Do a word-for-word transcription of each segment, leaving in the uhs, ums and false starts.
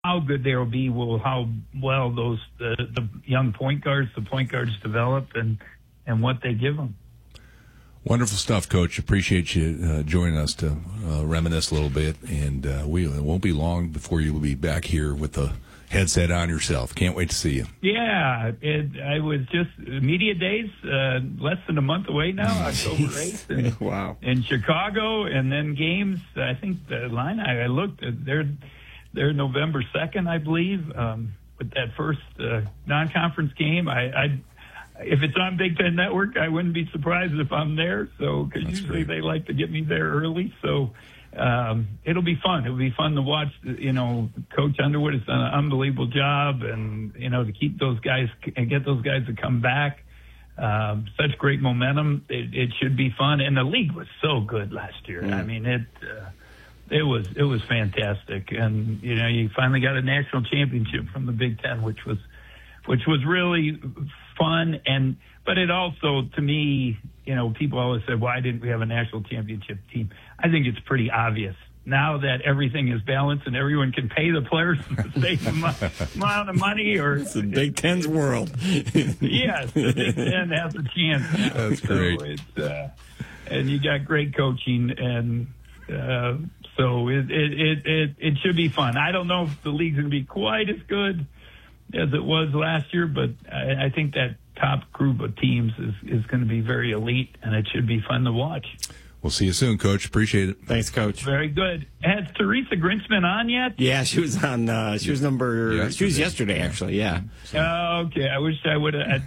how good they'll be will how well those the, the young point guards, the point guards develop, and and what they give them. Wonderful stuff, Coach. Appreciate you uh, joining us to uh, reminisce a little bit, and uh, we it won't be long before you will be back here with the headset on yourself. Can't wait to see you. Yeah, it, I was just media days, uh, less than a month away now, October eighth, in, wow. in Chicago, and then games. I think the line I, I looked at, they're they're November second, I believe, um, with that first uh, non-conference game. I. I If it's on Big Ten Network, I wouldn't be surprised if I'm there. So, because usually great. They like to get me there early. So, um, it'll be fun. It'll be fun to watch. You know, Coach Underwood has done an unbelievable job, and you know, to keep those guys and get those guys to come back. Um, such great momentum. It, it should be fun. And the league was so good last year. Mm. I mean, it uh, it was it was fantastic. And you know, you finally got a national championship from the Big Ten, which was which was really fun. And but it also, to me, you know, people always said, why didn't we have a national championship team? I think it's pretty obvious now that everything is balanced and everyone can pay the players the same amount of money. Or it's the Big Ten's world. Yes, the Big Ten has a chance now. That's great. So it's, uh, and you got great coaching, and uh, so it, it it it it should be fun. I don't know if the league's going to be quite as good as it was last year, but I, I think that top group of teams is, is going to be very elite, and it should be fun to watch. We'll see you soon, Coach. Appreciate it. Thanks, Coach. Very good. Has Teresa Grinchman on yet? Yeah, she was on. Uh, she was number. Yesterday. She was yesterday, actually. Yeah. Uh, okay. I wish I would have.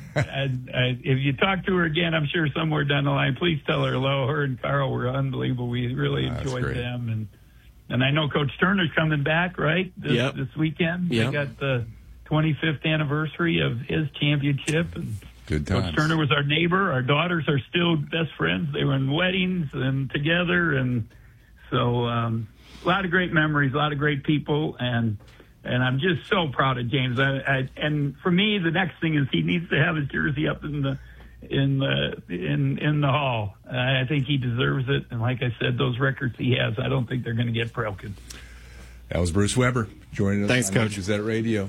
If you talk to her again, I'm sure somewhere down the line, please tell her hello. Her and Carl were unbelievable. We really oh, enjoyed them, and and I know Coach Turner's coming back, right? This, yep. this weekend. Yep. We got the twenty-fifth anniversary of his championship, and good times. Coach Turner was our neighbor. Our daughters are still best friends. They were in weddings and together, and so um, a lot of great memories, a lot of great people, and and I'm just so proud of James. I, I, and for me, the next thing is he needs to have his jersey up in the in the in in the hall. I think he deserves it, and like I said, those records he has, I don't think they're going to get broken. That was Bruce Weber joining us. Thanks, on Coach. Gazette Radio.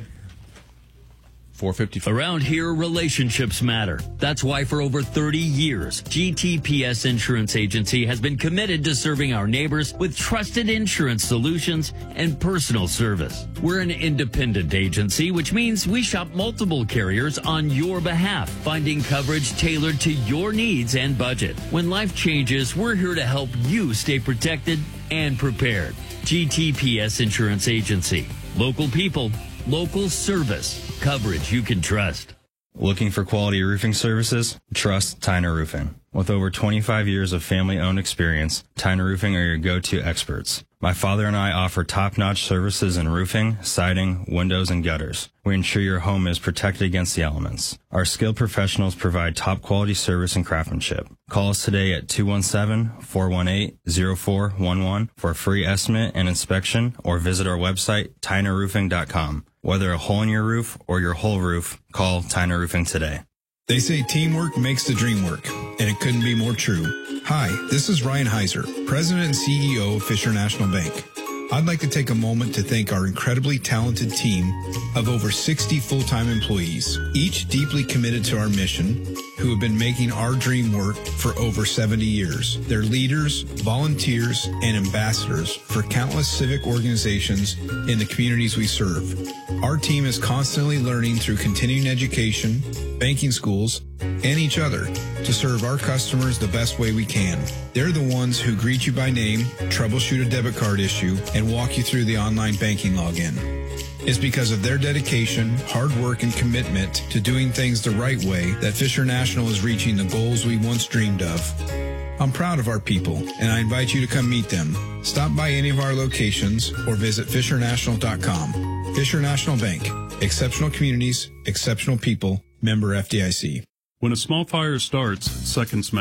four fifty-four. Around here, relationships matter. That's why for over thirty years, G T P S Insurance Agency has been committed to serving our neighbors with trusted insurance solutions and personal service. We're an independent agency, which means we shop multiple carriers on your behalf, finding coverage tailored to your needs and budget. When life changes, we're here to help you stay protected and prepared. G T P S Insurance Agency. Local people, local service. Coverage you can trust. Looking for quality roofing services? Trust Tyner Roofing. With over twenty-five years of family-owned experience, Tyner Roofing are your go-to experts. My father and I offer top-notch services in roofing, siding, windows, and gutters. We ensure your home is protected against the elements. Our skilled professionals provide top-quality service and craftsmanship. Call us today at two one seven, four one eight, zero four one one for a free estimate and inspection, or visit our website, tyner roofing dot com. Whether a hole in your roof or your whole roof, call Tyner Roofing today. They say teamwork makes the dream work, and it couldn't be more true. Hi, this is Ryan Heiser, President and C E O of Fisher National Bank. I'd like to take a moment to thank our incredibly talented team of over sixty full-time employees, each deeply committed to our mission, who have been making our dream work for over seventy years. They're leaders, volunteers, and ambassadors for countless civic organizations in the communities we serve. Our team is constantly learning through continuing education, banking schools, and each other to serve our customers the best way we can. They're the ones who greet you by name, troubleshoot a debit card issue, and walk you through the online banking login. It's because of their dedication, hard work, and commitment to doing things the right way that Fisher National is reaching the goals we once dreamed of. I'm proud of our people, and I invite you to come meet them. Stop by any of our locations or visit fisher national dot com. Fisher National Bank. Exceptional communities, exceptional people. Member F D I C. When a small fire starts, seconds matter.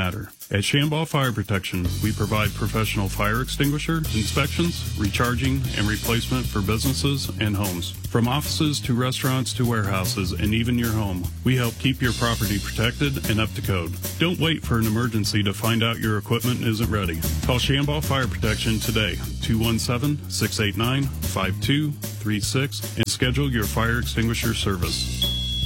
At Shambaugh Fire Protection, we provide professional fire extinguisher inspections, recharging, and replacement for businesses and homes. From offices to restaurants to warehouses and even your home, we help keep your property protected and up to code. Don't wait for an emergency to find out your equipment isn't ready. Call Shambaugh Fire Protection today, two one seven, six eight nine, five two three six, and schedule your fire extinguisher service.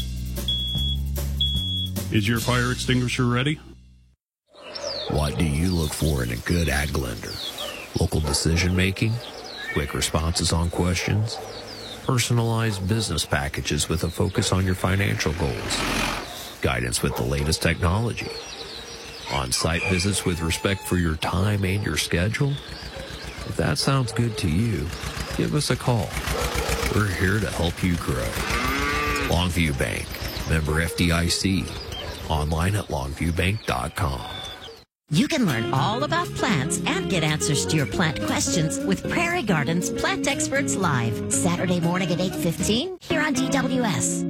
Is your fire extinguisher ready? What do you look for in a good ag lender? Local decision making, quick responses on questions, personalized business packages with a focus on your financial goals, guidance with the latest technology, on-site visits with respect for your time and your schedule. If that sounds good to you, give us a call. We're here to help you grow. Longview Bank, member F D I C, online at longview bank dot com. You can learn all about plants and get answers to your plant questions with Prairie Gardens Plant Experts Live, Saturday morning at eight fifteen here on D W S.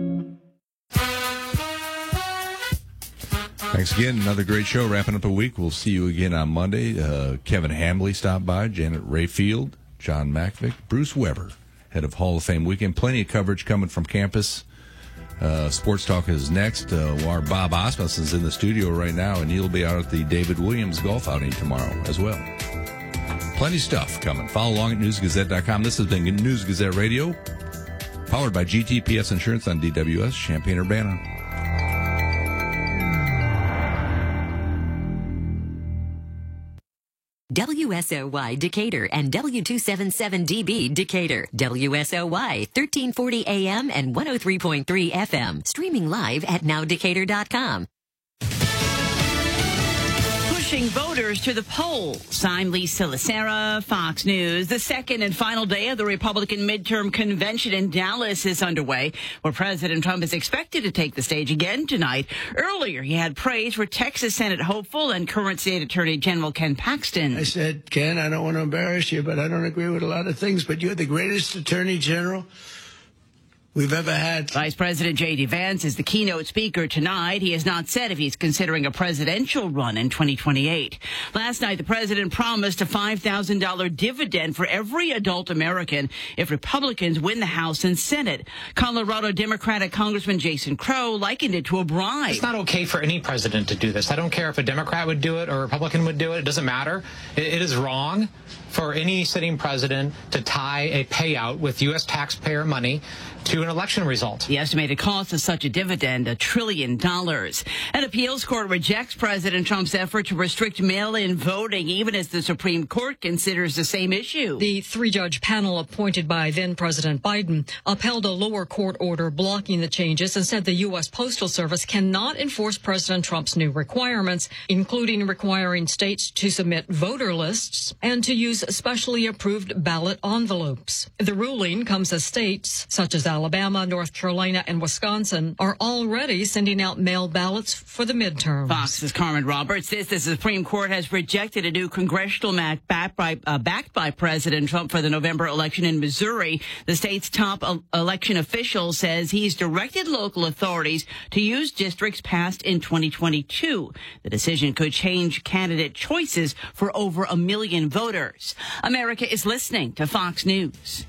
Thanks again. Another great show. Wrapping up a week. We'll see you again on Monday. Uh, Kevin Hamley stopped by, Janet Rayfield, John Macvick, Bruce Weber, head of Hall of Fame Weekend. Plenty of coverage coming from campus. Uh, Sports Talk is next. Uh, our Bob Osmussen's in the studio right now, and he'll be out at the David Williams golf outing tomorrow as well. Plenty of stuff coming. Follow along at news gazette dot com. This has been News Gazette Radio, powered by G T P S Insurance on D W S, Champaign-Urbana. W S O Y Decatur and W two seventy-seven D B Decatur. W S O Y thirteen forty A M and one oh three point three F M. Streaming live at now decatur dot com. Pushing voters to the polls. I'm Lisa Lacera, Fox News. The second and final day of the Republican midterm convention in Dallas is underway, where President Trump is expected to take the stage again tonight. Earlier, he had praise for Texas Senate hopeful and current State Attorney General Ken Paxton. I said, Ken, I don't want to embarrass you, but I don't agree with a lot of things, but you're the greatest Attorney General we've ever had. Vice President J D. Vance is the keynote speaker tonight. He has not said if he's considering a presidential run in twenty twenty-eight. Last night, the president promised a five thousand dollars dividend for every adult American if Republicans win the House and Senate. Colorado Democratic Congressman Jason Crow likened it to a bribe. It's not okay for any president to do this. I don't care if a Democrat would do it or a Republican would do it. It doesn't matter. It, it is wrong for any sitting president to tie a payout with U S taxpayer money to an election result. The estimated cost of such a dividend, a trillion dollars. An appeals court rejects President Trump's effort to restrict mail-in voting, even as the Supreme Court considers the same issue. The three-judge panel appointed by then-President Biden upheld a lower court order blocking the changes and said the U S Postal Service cannot enforce President Trump's new requirements, including requiring states to submit voter lists and to use specially approved ballot envelopes. The ruling comes as states such as Alabama, North Carolina, and Wisconsin are already sending out mail ballots for the midterms. Fox's Carmen Roberts says the Supreme Court has rejected a new congressional map backed by, uh, backed by President Trump for the November election in Missouri. The state's top uh, election official says he's directed local authorities to use districts passed in twenty twenty-two. The decision could change candidate choices for over a million voters. America is listening to Fox News.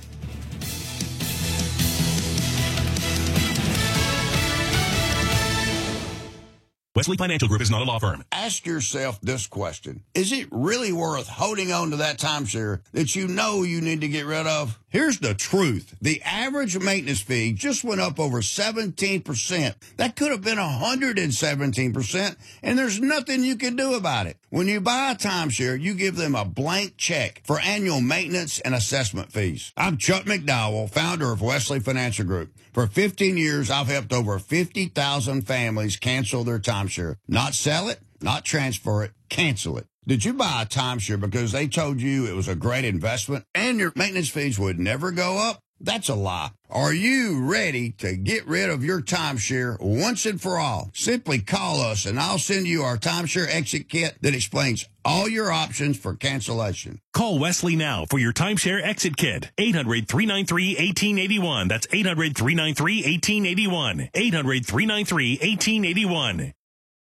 Wesley Financial Group is not a law firm. Ask yourself this question. Is it really worth holding on to that timeshare that you know you need to get rid of? Here's the truth. The average maintenance fee just went up over seventeen percent. That could have been one hundred seventeen percent, and there's nothing you can do about it. When you buy a timeshare, you give them a blank check for annual maintenance and assessment fees. I'm Chuck McDowell, founder of Wesley Financial Group. For fifteen years, I've helped over fifty thousand families cancel their timeshare. Not sell it, not transfer it, cancel it. Did you buy a timeshare because they told you it was a great investment and your maintenance fees would never go up? That's a lie. Are you ready to get rid of your timeshare once and for all? Simply call us and I'll send you our timeshare exit kit that explains all your options for cancellation. Call Wesley now for your timeshare exit kit. eight hundred, three nine three, one eight eight one. That's eight hundred, three nine three, one eight eight one. eight hundred, three nine three, one eight eight one.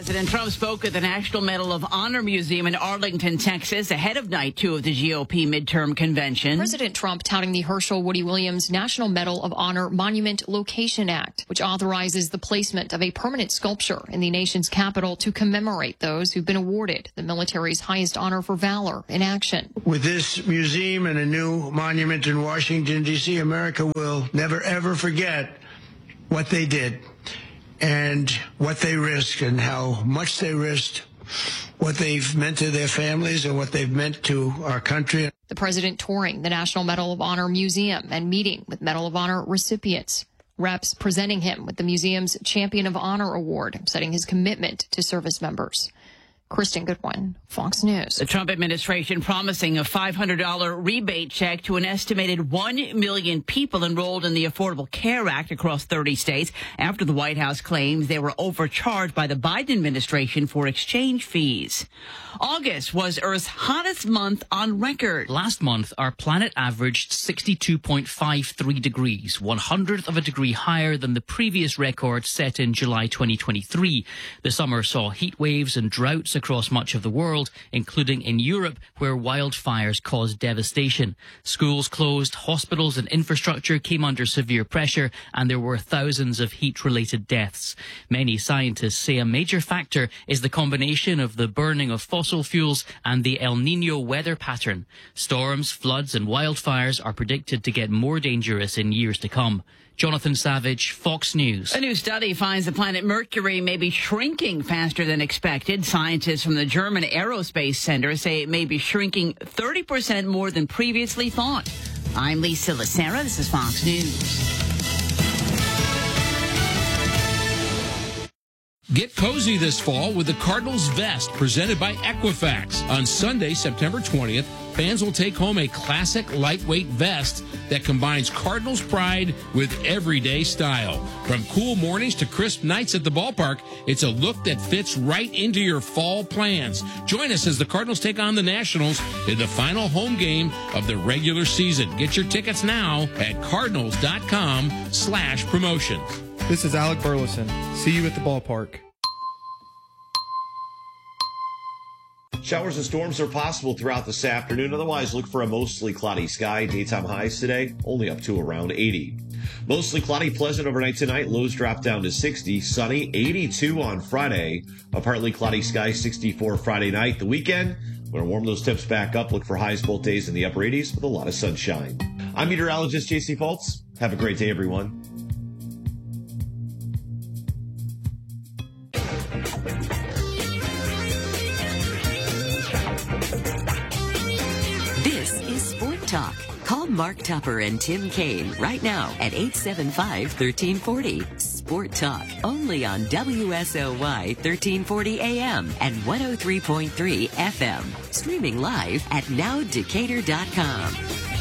President Trump spoke at the National Medal of Honor Museum in Arlington, Texas, ahead of night two of the G O P midterm convention. President Trump touting the Herschel Woody Williams National Medal of Honor Monument Location Act, which authorizes the placement of a permanent sculpture in the nation's capital to commemorate those who've been awarded the military's highest honor for valor in action. With this museum and a new monument in Washington, D C, America will never, ever forget what they did and what they risked and how much they risked, what they've meant to their families and what they've meant to our country. The president touring the National Medal of Honor Museum and meeting with Medal of Honor recipients. Reps presenting him with the museum's Champion of Honor Award, citing his commitment to service members. Kristen Goodwin, Fox News. The Trump administration promising a five hundred dollars rebate check to an estimated one million people enrolled in the Affordable Care Act across thirty states after the White House claims they were overcharged by the Biden administration for exchange fees. August was Earth's hottest month on record. Last month, our planet averaged sixty-two point five three degrees, one hundredth of a degree higher than the previous record set in July twenty twenty-three. The summer saw heat waves and droughts across much of the world, including in Europe, where wildfires caused devastation. Schools closed, hospitals and infrastructure came under severe pressure, and there were thousands of heat-related deaths. Many scientists say a major factor is the combination of the burning of fossil fuels and the El Niño weather pattern. Storms, floods and wildfires are predicted to get more dangerous in years to come. Jonathan Savage, Fox News. A new study finds the planet Mercury may be shrinking faster than expected. Scientists from the German Aerospace Center say it may be shrinking thirty percent more than previously thought. I'm Lisa Lacera. This is Fox News. Get cozy this fall with the Cardinals vest presented by Equifax. On Sunday, September twentieth, fans will take home a classic lightweight vest that combines Cardinals pride with everyday style. From cool mornings to crisp nights at the ballpark, it's a look that fits right into your fall plans. Join us as the Cardinals take on the Nationals in the final home game of the regular season. Get your tickets now at cardinals.com slash promotions. This is Alec Burleson. See you at the ballpark. Showers and storms are possible throughout this afternoon. Otherwise, look for a mostly cloudy sky. Daytime highs today only up to around eighty. Mostly cloudy, pleasant overnight tonight. Lows drop down to sixty. Sunny, eighty-two on Friday. A partly cloudy sky, sixty-four Friday night. The weekend, we're going to warm those temps back up. Look for highs both days in the upper eighties with a lot of sunshine. I'm meteorologist J C Fultz. Have a great day, everyone. This is Sport Talk. Call Mark Tupper and Tim Kaine right now at eight seven five, one three four zero. Sport Talk, only on W S O Y thirteen forty A M and one oh three point three F M. Streaming live at now decatur dot com.